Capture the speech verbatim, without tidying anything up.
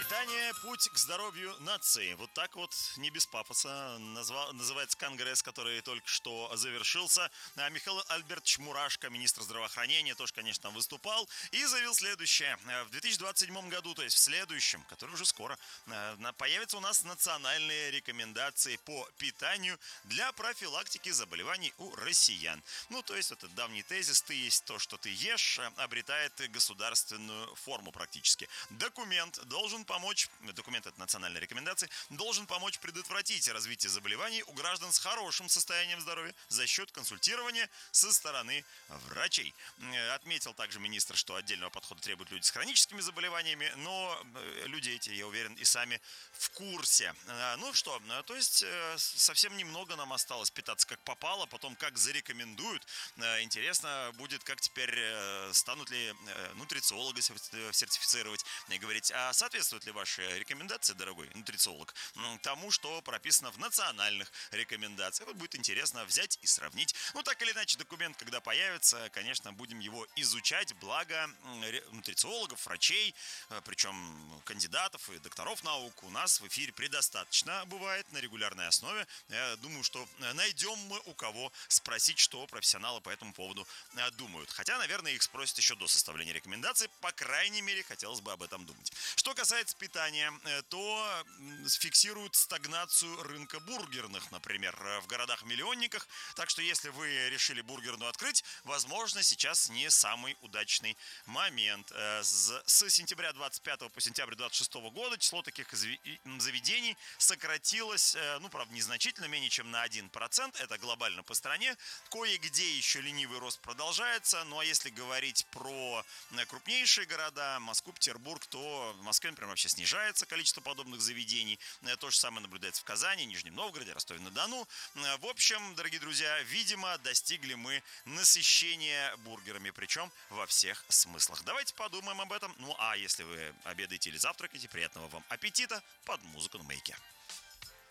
Питание – путь к здоровью нации. Вот так вот, не без пафоса, назва- называется конгресс, который только что завершился. А Михаил Альбертович Мурашко, министр здравоохранения, тоже, конечно, там выступал и заявил следующее. В две тысячи двадцать седьмом году, то есть в следующем, который уже скоро, э, на- появятся у нас национальные рекомендации по питанию для профилактики заболеваний у россиян. Ну, то есть, это давний тезис: ты есть то, что ты ешь, э, обретает государственную форму практически. Документ должен помочь, документ это национальной рекомендации, должен помочь предотвратить развитие заболеваний у граждан с хорошим состоянием здоровья за счет консультирования со стороны врачей. Э, Отметил также министр, что отдельного подхода требуют люди с хроническими заболеваниями, но э, люди эти, я уверен, и сами в курсе. Э, Ну что, э, то есть э, совсем немного нам осталось питаться как попало, потом как зарекомендуют. Э, Интересно будет, как теперь э, станут ли э, нутрициолога сер- сертифицировать и говорить, а соответствуют ли ваши рекомендации, дорогой нутрициолог, м, тому, что прописано в национальных рекомендациях. Вот будет интересно взять и сравнить. Ну, так или иначе, документ, когда появится, конечно, будем его изучать, благо м, ре- нутрициологов, врачей, э, причем кандидатов и докторов наук у нас в эфире предостаточно бывает на регулярной основе. Я думаю, что э, найдем мы у кого спросить, что профессионалы по этому поводу э, думают. Хотя, наверное, их спросят еще до составления рекомендаций. По крайней мере, хотелось бы об этом думать. Что касается питания, э, то м, фиксируют стагнацию рынка бургерных, например, э, в городах-миллионниках. Так что, если вы решили бургерную открыть, возможно, сейчас не самый удачный момент. Э, С с сентября двадцать пятого по сентябрь двадцать шестого года число таких изви- и- м, заведений сократилось, э, ну, правда, незначительно, менее чем на один процент. Это глобально по стране. Кое-где еще ленивый рост продолжается. Ну, а если говорить про э, крупнейшие города, Москву, Петербург, то в Москве, например, вообще снижается количество подобных заведений. Э, То же самое наблюдается в Казани, Нижнем Новгороде, Ростове-на-Дону. Э, В общем, дорогие друзья, видимо, достигли мы насыщения бургерами, причем во всех смыслах. Давайте подумаем об этом. Ну, а если вы обедаете или завтракаете, приятного вам аппетита под музыку на маяке.